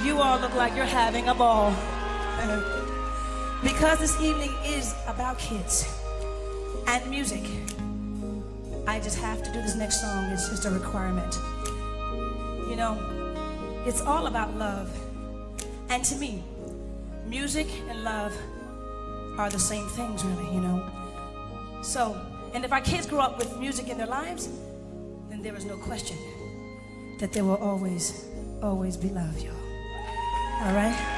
You all look like you're having a ball. Because this evening is about kids and music, I just have to do this next song. It's just a requirement. You know, it's all about love. And to me, music and love are the same things, really, you know. So, and if our kids grow up with music in their lives, then there is no question that there will always, always be love, y'all. All right?